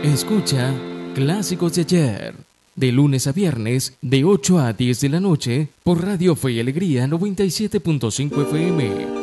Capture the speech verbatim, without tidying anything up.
Escucha Clásicos de Ayer, de lunes a viernes, de ocho a diez de la noche, por Radio Fe y Alegría noventa y siete punto cinco F M.